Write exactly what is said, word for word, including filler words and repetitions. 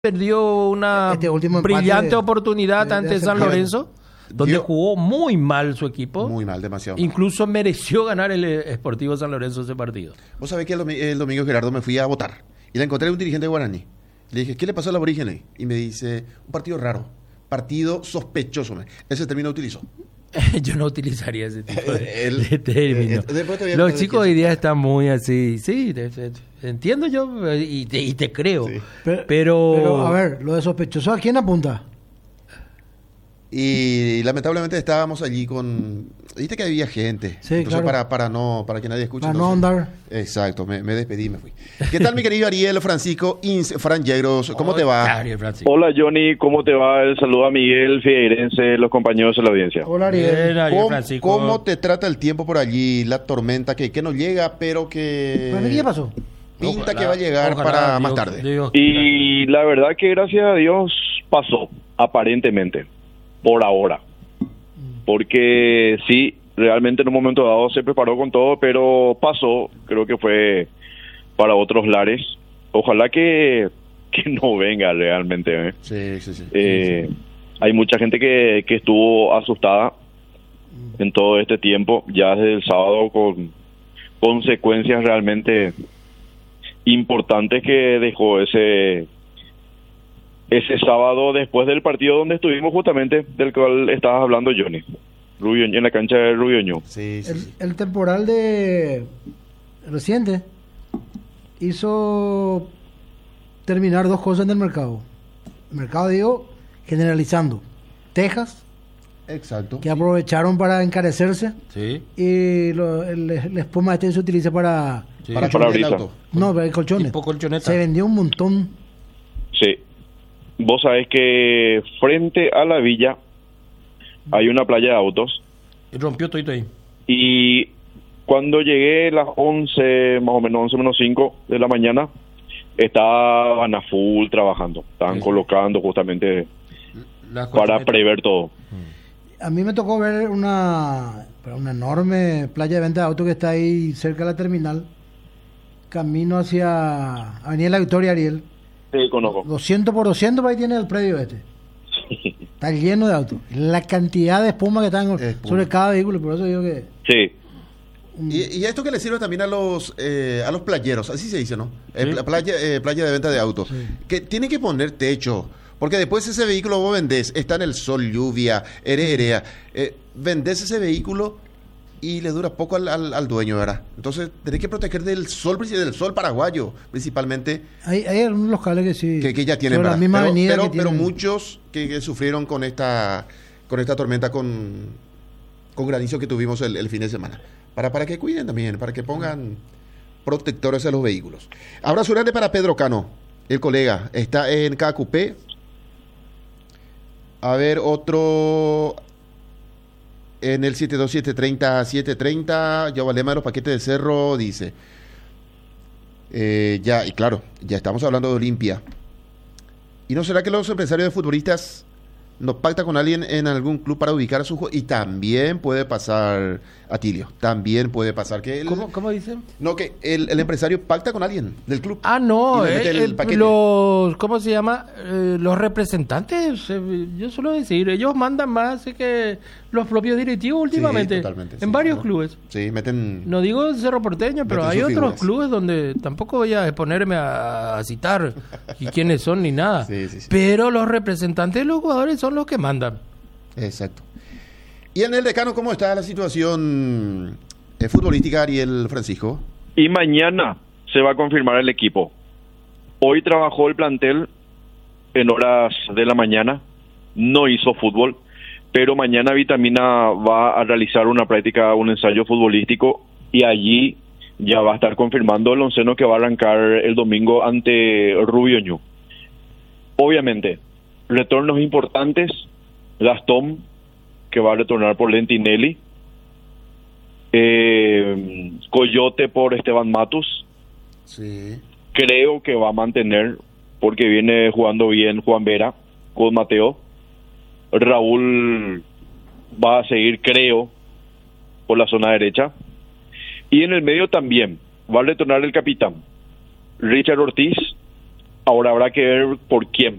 perdió una Este último brillante empate oportunidad de- de ante hace San poco. Lorenzo, donde Dio- jugó muy mal su equipo. Muy mal, demasiado mal. Incluso mereció ganar el eh, Sportivo San Lorenzo ese partido. Vos sabés que el, domi- el domingo, Gerardo, me fui a votar y le encontré a un dirigente de Guaraní. Le dije, ¿qué le pasó al aborígenes? Y me dice, un partido raro, partido sospechoso. me- Ese término utilizó. Yo no utilizaría ese tipo de, El- de término. eh, eh, después te voy a Los contar chicos de hoy quién día están muy así. Sí, te- te- te entiendo yo eh, y te, y te creo. Sí. Pero, Pero, pero, a ver, lo de sospechoso, ¿a quién apunta? Y lamentablemente estábamos allí con... Viste que había gente. Sí, Entonces, claro. para, para, no, para que nadie escuche. Para no entonces- andar. Exacto, me, me despedí y me fui. ¿Qué tal, mi querido Ariel Francisco Ince, Fran Yegros? ¿Cómo te va? Ariel Francisco. Hola Johnny, ¿cómo te va? El saludo a Miguel Figueirense, los compañeros de la audiencia. Hola, Ariel. Bien, Ariel ¿Cómo, Francisco. cómo te trata el tiempo por allí? La tormenta que, que no llega, pero que... ¿Para qué pasó? Pinta Ojalá, que va a llegar ojalá, para Dios- más tarde. Dios- Y la verdad que gracias a Dios pasó, aparentemente, por ahora. Porque sí, realmente en un momento dado se preparó con todo, pero pasó, creo que fue para otros lares. Ojalá que, que no venga realmente, ¿eh? Sí, sí, sí. Eh, hay mucha gente que, que estuvo asustada en todo este tiempo, ya desde el sábado, con consecuencias realmente importantes que dejó ese ese sábado después del partido donde estuvimos, justamente del cual estabas hablando, Johnny, Rubio, en la cancha de Rubioño. Sí, sí, El, sí. el temporal de reciente hizo terminar dos cosas en el mercado. El mercado, digo, generalizando. Texas, Exacto. que aprovecharon para encarecerse, Sí, y lo- el, el espuma este se utiliza para... sí. Para Para chocar el brisa. auto. No, para colchones. Tipo colchoneta. Se vendió un montón. Sí. Vos sabés que frente a la villa hay una playa de autos. Y rompió todo ahí. Y cuando llegué a las once, más o menos once menos cinco de la mañana, estaban a full trabajando. Estaban Sí, sí. colocando justamente Las para colchonetas. prever todo. A mí me tocó ver una, una enorme playa de venta de autos que está ahí cerca de la terminal, camino hacia Avenida La Victoria, Ariel. Sí, conozco. doscientos por doscientos, por ahí tiene el predio este. Está lleno de autos. La cantidad de espuma que están Espuma. sobre cada vehículo, por eso digo que... Sí, Y, y esto que le sirve también a los eh, a los playeros, así se dice, ¿no? Eh, Sí. pla- playa, eh, playa de venta de autos. Sí. Que tienen que poner techo, porque después ese vehículo vos vendés, está en el sol, lluvia, herea, eh, vendés ese vehículo y le dura poco al, al, al dueño, ¿verdad? Entonces tenés que proteger del sol, princi- del sol paraguayo, principalmente, Hay, hay algunos locales que sí. que, que ya tienen, sobre la ¿verdad? misma pero, avenida pero, que pero tienen- muchos que, que sufrieron con esta con esta tormenta con, con granizo que tuvimos el, el fin de semana. Para, para que cuiden también, para que pongan protectores a los vehículos. Abrazo grande para Pedro Cano, el colega. Está en K Q P. A ver, otro en el siete dos siete treinta siete treinta. Yo Valema de los paquetes de cerro dice. Eh, ya, y claro, ya estamos hablando de Olimpia. ¿Y no será que los empresarios de futbolistas no pactan con alguien en algún club para ubicar a su juego? Y también puede pasar, Atilio, también puede pasar que el, ¿Cómo, ¿Cómo dicen? no, que el, el empresario pacta con alguien del club. Ah, no, Y le mete eh, el el- paquete. los, ¿cómo se llama? Eh, los representantes, eh, yo suelo decir, ellos mandan más eh, que los propios directivos últimamente, totalmente, en sí, varios ¿no? clubes. Sí, meten... No digo Cerro Porteño, pero Meten hay sus otros figuras. clubes donde tampoco voy a ponerme a, a citar y quiénes son ni nada. Sí, sí, sí. Pero los representantes de los jugadores son los que mandan. Exacto. Y en el decano, ¿cómo está la situación eh, futbolística, Ariel Francisco? y mañana se va a confirmar el equipo. Hoy trabajó el plantel en horas de la mañana, no hizo fútbol, pero mañana Vitamina va a realizar una práctica, un ensayo futbolístico, y allí ya va a estar confirmando el onceno que va a arrancar el domingo ante Rubioño. Obviamente, retornos importantes: Gastón, que va a retornar por Lentinelli, eh, Coyote por Esteban Matus. Sí. Creo que va a mantener, porque viene jugando bien Juan Vera con Mateo. Raúl va a seguir, creo, por la zona derecha. Y en el medio también va a retornar el capitán Richard Ortiz Ahora habrá que ver por quién.